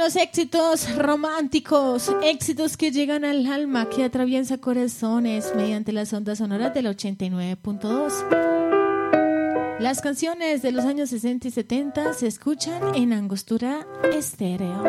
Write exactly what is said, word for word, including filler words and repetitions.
los éxitos románticos, éxitos que llegan al alma, que atraviesan corazones mediante las ondas sonoras del ochenta y nueve punto dos. Las canciones de los años sesenta y setenta se escuchan en Angostura Estéreo.